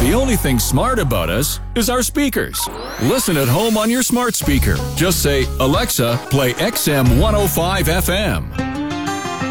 The only thing smart about us is our speakers. Listen at home on your smart speaker. Just say, Alexa, play XM 105 FM.